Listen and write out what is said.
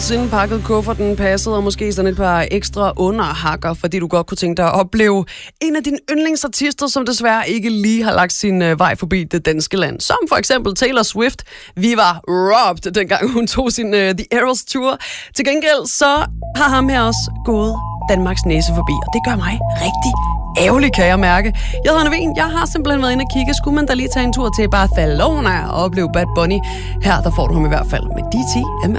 boots, indpakket kufferten, passet og måske sådan et par ekstra underhakker, fordi du godt kunne tænke dig at opleve en af dine yndlingsartister, som desværre ikke lige har lagt sin vej forbi det danske land. Som for eksempel Taylor Swift. Vi var robbed, dengang hun tog sin The Eras Tour. Til gengæld så har ham her også gået Danmarks næse forbi, og det gør mig rigtig ærgerlig, kan jeg mærke. Jeg hedder Naveen, jeg har simpelthen været inde og kigge. Skulle man da lige tage en tur til Barcelona og opleve Bad Bunny? Her der får du ham i hvert fald med DT.